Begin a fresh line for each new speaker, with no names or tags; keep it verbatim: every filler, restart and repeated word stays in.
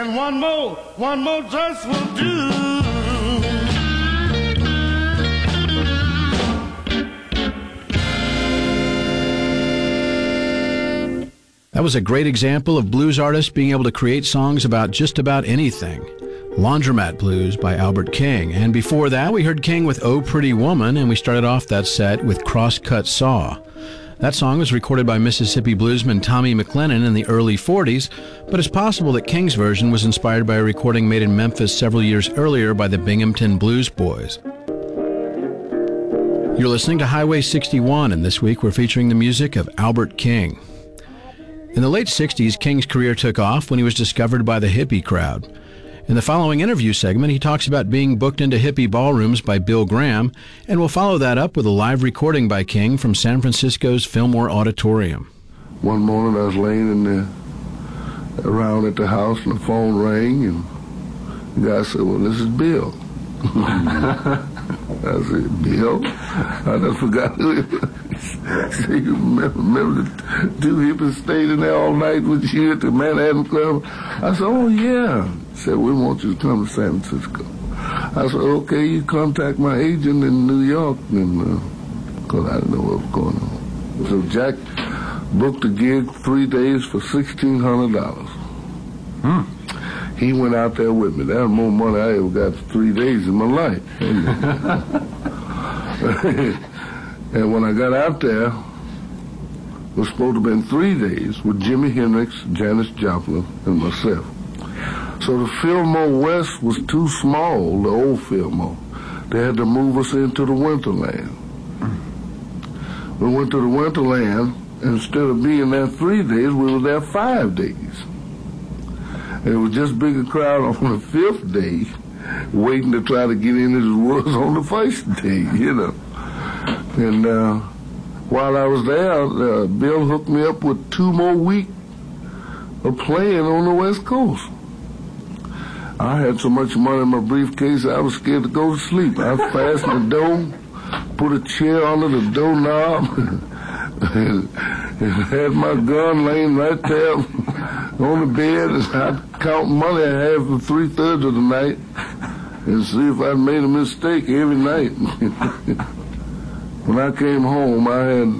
And one more, one more just will do.
That was a great example of blues artists being able to create songs about just about anything. Laundromat Blues by Albert King. And before that, we heard King with Oh Pretty Woman, and we started off that set with Crosscut Saw. That song was recorded by Mississippi bluesman Tommy McLennan in the early forties, but it's possible that King's version was inspired by a recording made in Memphis several years earlier by the Binghamton Blues Boys. You're listening to Highway sixty-one, and this week we're featuring the music of Albert King. In the late sixties, King's career took off when he was discovered by the hippie crowd. In the following interview segment, he talks about being booked into hippie ballrooms by Bill Graham, and we'll follow that up with a live recording by King from San Francisco's Fillmore Auditorium.
One morning I was laying in the, around at the house, and the phone rang, and the guy said, "Well, this is Bill." I said, "Bill?" I just forgot who it was. So you remember, remember the two hippies stayed in there all night with you at the Manhattan Club? I said, "Oh, yeah." He said, "We want you to come to San Francisco." I said, "Okay, you contact my agent in New York," and because uh, I didn't know what was going on. So Jack booked a gig three days for sixteen hundred dollars.
Hmm.
He went out there with me. That was more money I ever got for three days in my life. And when I got out there, it was supposed to have been three days with Jimi Hendrix, Janis Joplin, and myself. So the Fillmore West was too small, the old Fillmore. They had to move us into the Winterland. We went to the Winterland, and instead of being there three days, we were there five days. And it was just bigger crowd on the fifth day, waiting to try to get in as it was on the first day, you know. And uh, while I was there, uh, Bill hooked me up with two more weeks of playing on the West Coast. I had so much money in my briefcase, I was scared to go to sleep. I fastened the door, put a chair under the doorknob, and, and had my gun laying right there on the bed, and I'd count money I had for three-thirds of the night and see if I'd made a mistake every night. When I came home, I had